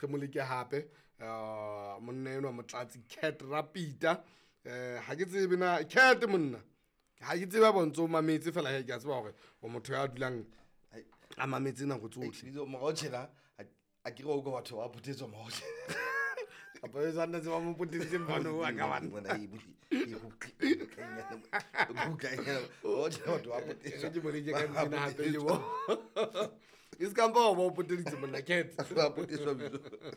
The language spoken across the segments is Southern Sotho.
ge mo leke hape monna eno motlatsi Cat Rapita ha ke tsebe na Cat monna ha ke tsebe bontso mametse fela he ke a tseba hore o motho ya dulang a mametse nako tsohle Bizo mo tshela a ke go batho ba potetswa mo apa e tsana tse ba mo potetse bano wa ka bana bona e buti e go kanya o tshela batho ba potetswa ke mo leke ka ntsena hape ke bo iskampa ba o poteditse monna Cat ba potetswa bizo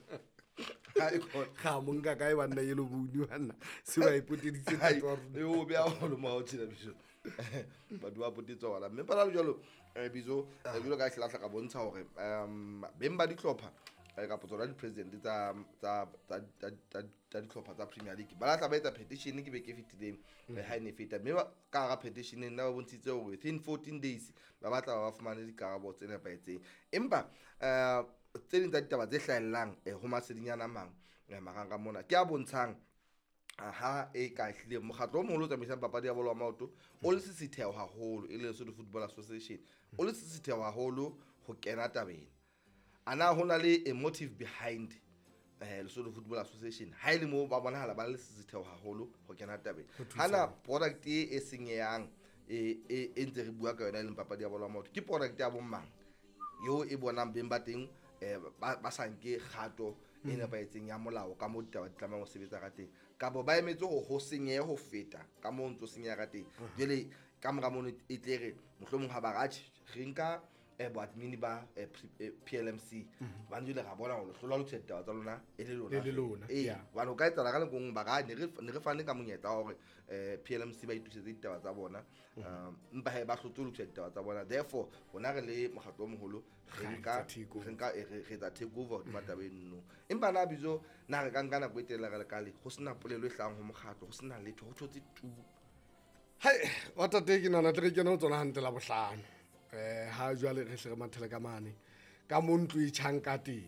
ga monka kae banna yelo buni banna se ba ipoteditse tatwa o be a go mo tshela bizo batho ba potetswa wala mme pala jalo bizo jalo ka hlahla ka bontsha hore bemba ditlhopha ka potsola di president tsa ditlhopha tsa Premier League ba latla ba etsa petition ke be ke fitileng ha ine feta mme ka ga petition na ba bontshitse hore within 14 days ba batla ba fumane dikarabo tse nepaetseng empa tse ding tsa ditaba tse hlahellang ho masedinyana mang maranga mona ke a bontshang aha e ka hlile mokgatlo o moholo tsamaisang papadi ya bolo ya maoto o le sesitheo haholo e le Lesotho Football Association o le sesitheo haholo ho kena tabeng ana hona le a motive behind Lesotho Football Association ha ile mo ba bonahala ba le sesitheo haholo ho kena tabeng hana product e senyang e ntse re bua ka yona le papadi ya bolo ya maoto ke product ya bomang yo e bonang beng ba teng ba sanke kgato ena ba etseng ya molao ka mo ditaba di tlamang ho sebetsa ka teng ka bo ba emetse ho senye ho feta ka mo ntso senya ka teng jele ka mora mono e tlere mohlomong ha ba gatshi re nka bo admin ba PLMC ba njule ga bona ho hlola lo tsheta tsa lona e le lona ba no ka etsa ka ngong ba ga ne re fane ka monyetla hore PLMC ba itusetse ditaba tsa bona mpa he ba hlotse lo tsheta tsa bona therefore bona re le mogatlo o moholo re nka re tsa take over di matabeng no empa na bizo na re ka nka na go etela ga le kale go sena polelo e hlang ho mogatlo go sena letho go tshotse tu hai wa tate ke nana tle ke no tsona hantle la bohlano ha jwale re hle re mathele ka mane ka montlo e tjhanka teng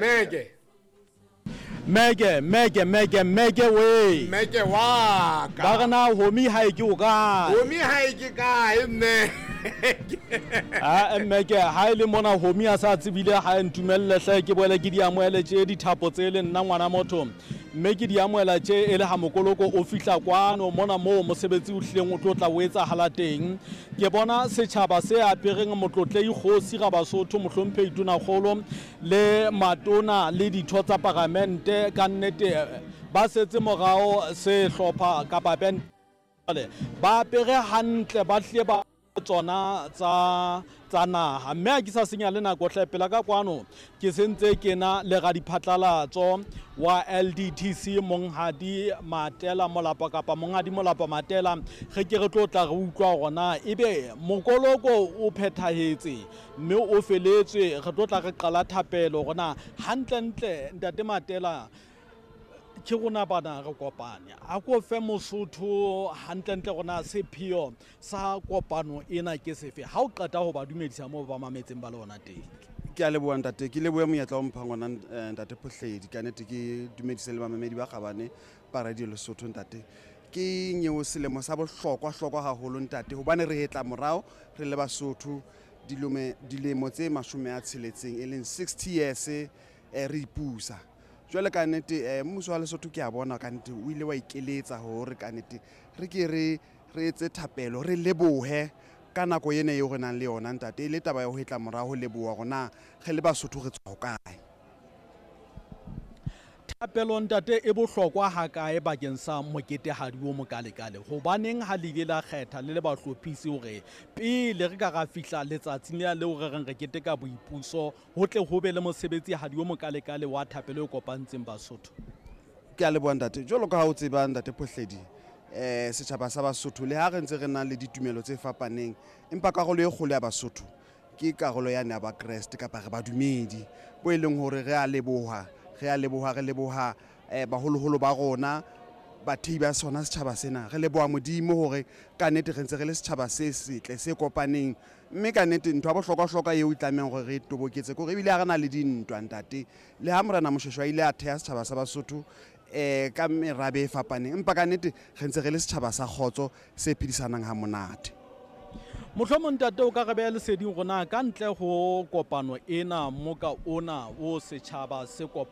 meke wa ka ba gana homi ha ke o ka homi ha ke ka meke ha ile mona homi a sa tsebile ha ntumelle hle ke boele ke di amoele tše dithapo tse le nna ngwana motho mme ke di amoela tše e le ha mokoloko o fihla kwano mona mo mosebetsi o hleng o tlotla o etsa halateng ke bona setjhaba se apereng motlotle ikgosi ga Basotho mohlomphe ituna kgolo le matona le ditho tsa parlamente ka nnete ba setse morao se hlopha ka band ba apere hantle ba hle ba tsona tsa naha mme a ke sa senya le nako hle pela ka kwano ke sentse kena le ga diphatlalatso wa LDTC monghadi Matela Molapo kapa monghadi Molapo Matela ge ke re tlotla re utlwa gona ebe mokoloko o phethahetse mme o feletswe re tlotla re qala thapelo gona hantle ntate Matela ke rona bana re kopanya a ko fe Mosotho hantle gona sepheo sa kopano ena ke sefe ha o qeta ho ba dumedisa mo ba mametseng ba lona teng ke a leboa ntate ke leboa monyetla o mphang ona ntate Phohledi ka nete ke dumedise le mamedi ba gabane ba radio Lesotho ntate ke nyeo selemo sa bohlokwa haholo ntate hobane re hetla morao re le Basotho dilemo tse 60 e leng 60 years re ipusa jwale ka nnete mmuso wa Lesotho ke a bona ka nnete o ile wa ikeletsa hore ka nnete re ke re etse thapelo re lebohe ka nako ene eo re nang le yona ntate le taba ya ho hetla morao ho leboha gona ge le Basotho re tswa kae thapelo ntate e bohlokwa ha kae bakeng sa moketehadi o mokalekale hobaneng ha le la kgetha le bahlophisi hore pele re ka ga fihla letsatsing le leo re reng re keteka boipuso ho tle ho be le mosebetsi hadi o mokalekale wa thapelo e kopantseng Basotho ke a leboa ntate jwalo ka ha o tseba ntate Phohledi setjhaba sa Basotho le ha re ntse re na le ditumelo tse fapaneng empa karolo e kgolo ya Basotho ke karolo ya ne ba Kreste kapa re badumedi bo e leng hore re a leboha baholoholo ba rona bathehi ba sona setjhaba sena re leboha Modimo hore ka nnete re ntse re le setjhaba se setle se kopaneng mme ka nnete ntho ya bohlokwa eo itlameng hore re toboketse gore ebile ha re na le dintwa ntate le ha Morena Moshweshwe ile a theha setjhaba sa Basotho ka merabe e fapaneng empa ka nnete re ntse re le setjhaba sa kgotso se phedisanang ha monate mohlomong ntate o ka re beha leseding rona ka ntle ho kopano ena moka ona o setjhaba se